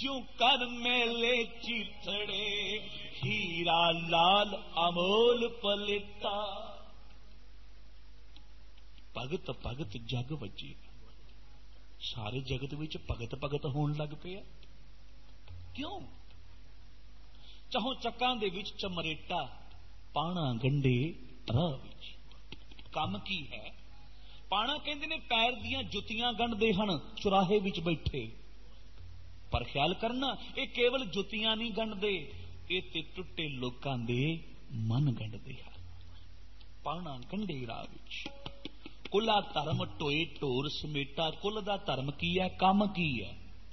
ज्यों कर मेले चीथड़े हीरा लाल अमोल पलेटा। भगत भगत जग वजे, सारे जगत विच भगत भगत होण लग पे। क्यों? चाहों चक्कां दे विच चमरेटा, पाणा गंढे राह विच। काम की है? पाणा कहंदे ने पैर दियां जुतियां गंढदे हन चुराहे विच बैठे, पर ख्याल करना ये केवल जुतियां नहीं गंढदे, ये ते टुटे लोकां दे मन गंढदे हन। पाणा गंढे राह विच। कुला धर्म टोए ढोर समेटा। कुल दा धर्म की है? काम की है?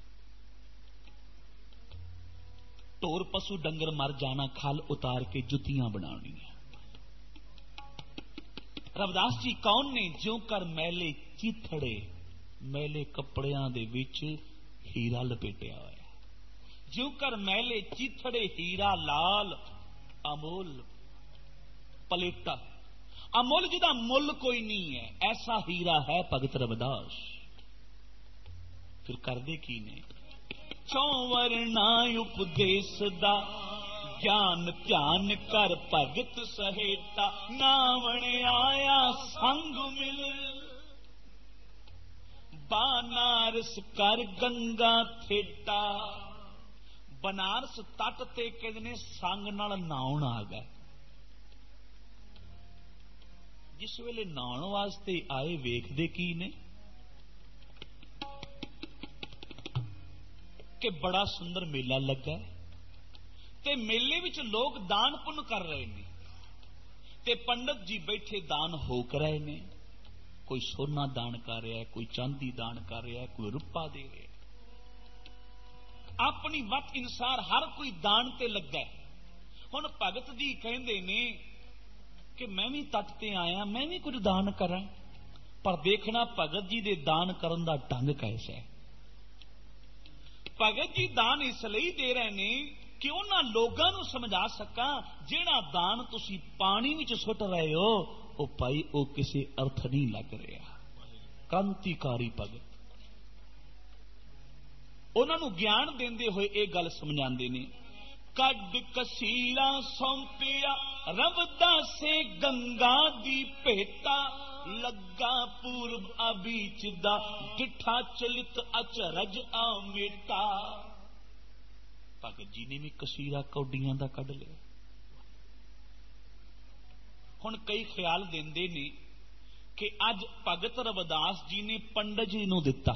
ढोर पशु डंगर मर जाना, खल उतार के जुतियां बनानियां। रविदास जी कौन ने? ज्यों कर मैले चीथड़े, मैले कपड़ियां दे विच हीरा लपेटिया होया। ज्यों कर मैले चीथड़े हीरा लाल अमोल पलेटा। अमुल जिदा मुल कोई नहीं है, ऐसा हीरा है भगत रविदास। फिर करदे की ने? चौवरना उपदेश दा ज्ञान ध्यान कर भगत सहेटा। नावण आया संग मिल, बनारस कर गंगा थेटा। बनारस तट ते कहंदे ने संग नाल नाउण आ गए। जिस वेले नाउण वास्ते आए वेखदे की ने कि बड़ा सुंदर मेला लगा ते मेले विच लोग दान पुण्य कर रहे ने ते पंडित जी बैठे दान हो कर रहे ने। कोई सोना दान कर रहा है, कोई चांदी दान कर रहा है, कोई रुपा दे रहा है। अपनी मत अनुसार हर कोई दान ते लगा। हुण भगत जी कहंदे ने कि मैं भी तट ते आया, मैं भी कुछ दान करा। पर देखना भगत जी दे दान करन दा ढंग कैसा है। भगत जी दान इसलिए दे रहे ने कि उन्हां लोगां नूं समझा सकां जिहड़ा दान तुसीं पानी विच सुट रहे हो ओ भाई ओ किसी अर्थ नहीं लग रहा। क्रांतिकारी भगत उन्हां नूं ज्ञान देंदे होए ये गल समझांदे ने। कड कसीरा सौंपिया रविदासे गंगा दी भेटा। लगा पूर्व अबीच दा डिठा चलित अचरज आमेटा। भगत जी ने भी कसीरा कौडियां दा कढ लिया। हुण कई ख्याल देंदे ने कि अज भगत रविदास जी ने पंडित जी नूं दिता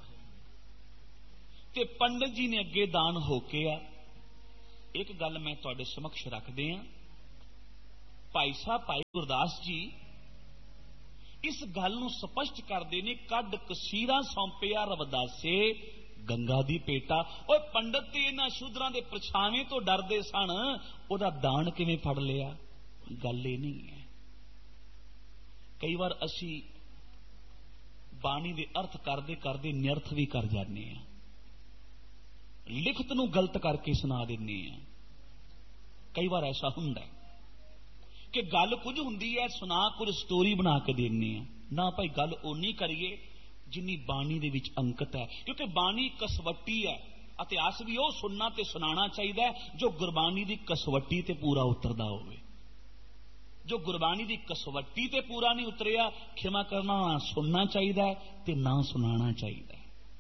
ते पंडित जी ने अगे दान हो के आ। एक गल मैं तुहाडे समक्ष रखदे हां। भाई साहब भाई गुरदास जी इस गल नूं स्पष्ट करदे ने, कड कसीरा सौंपिया रविदासे गंगा दी पेटा। ओए पंडित ते इन्हां शूदरां दे परछावें तो डरदे सन, ओदा दान किवें फड़ लिया? गल ये नहीं है। कई बार असी बाणी दे अर्थ करदे करदे निरर्थ भी कर जाने हैं, लिखत नूं गलत करके सुना दिंदे हैं। कई बार ऐसा हुंदा है कि गल कुछ हुंदी है, सुना कुछ स्टोरी बना के देने हैं। ना भाई गल ओनी करिए जिन्नी बाणी दे विच अंकत है, क्योंकि बाणी कसवट्टी है। इतिहास भी वो सुनना ते सुनाना चाहिए जो गुरबाणी दी कसवट्टी ते पूरा उतरदा होवे। जो गुरबाणी दी कसवट्टी ते पूरा नहीं उतरिया, क्षमा करना, ना सुनना चाहिए ते ना सुनाना चाहिए।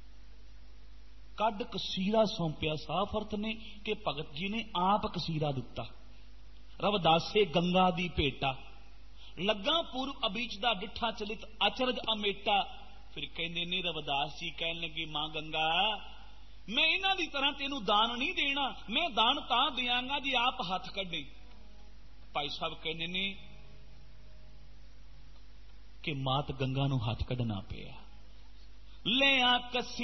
कड कसीरा सौंपिया साफ अर्थ ने कि भगत जी ने आप कसीरा दिता। रविदासे गंगा दी भेटा। लगा पूर्व अबीच दा डिठा चलित अचरज अमेटा। फिर कहंदे ने रविदास जी कहन लगे, मां गंगा मैं इन्हां दी तरह तेनू दान नहीं देना, मैं दान तां दियांगा जी आप हाथ कढे। भाई साहब कहंदे ने कि मात गंगा नू हाथ कढना पिया। ले आ कसी